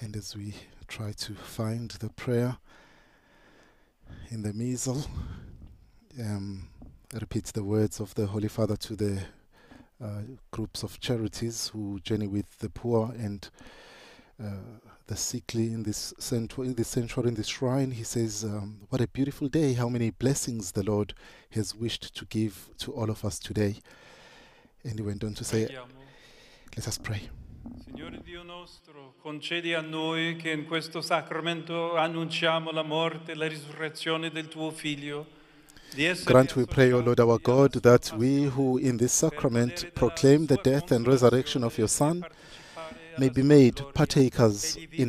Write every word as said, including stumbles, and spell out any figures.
And as we try to find the prayer in the Missal, um, repeats the words of the Holy Father to the uh, groups of charities who journey with the poor and uh, the sickly in this sanctuary, in this sanctuary, in this shrine. He says, um, what a beautiful day, how many blessings the Lord has wished to give to all of us today. And he went on to say, let us pray. Signore Dio nostro, concedi a noi che in questo sacramento annunciamo la morte e la risurrezione del tuo Figlio. Grant, we pray, O Lord our God, that we who in this sacrament proclaim the death and resurrection of your Son may be made partakers in